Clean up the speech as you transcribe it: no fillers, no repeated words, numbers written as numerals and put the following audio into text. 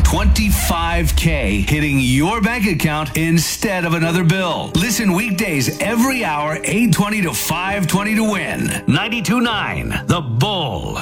$25K hitting your bank account instead of another bill. Listen weekdays every hour, 8:20 to 5:20 to win. 92.9 The Bull.